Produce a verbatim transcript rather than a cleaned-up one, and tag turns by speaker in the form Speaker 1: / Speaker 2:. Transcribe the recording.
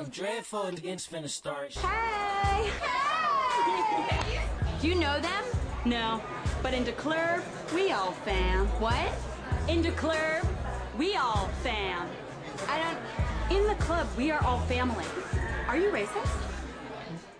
Speaker 1: something dreadful against finna start.
Speaker 2: Hey! Hey! Do you know them?
Speaker 3: No, but in the club, we all fam.
Speaker 2: What?
Speaker 3: In the club, we all fam.
Speaker 2: I don't...
Speaker 3: In the club, we are all family.
Speaker 2: Are you racist?